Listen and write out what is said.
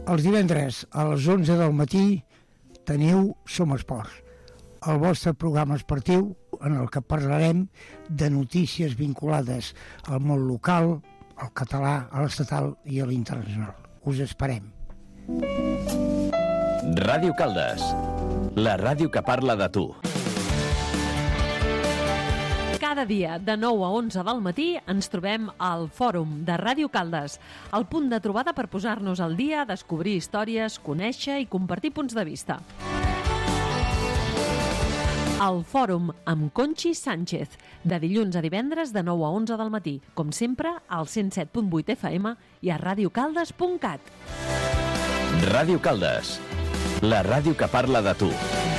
Els divendres a les 11 del matí teniu Som Esports, el vostre programa esportiu en el que parlarem de notícies vinculades al món local, al català, a l'estatal i a l'internacional. Us esperem. Ràdio Caldes, la ràdio que parla de tu. Cada dia, de 9 a 11 del matí, ens trobem al Fòrum de Ràdio Caldes, el punt de trobada per posar-nos al dia, descobrir històries, conèixer i compartir punts de vista. El Fòrum amb Conxi Sánchez, de dilluns a divendres de 9 a 11 del matí, com sempre, al 107.8 FM i a radiocaldes.cat. Ràdio Caldes, la ràdio que parla de tu.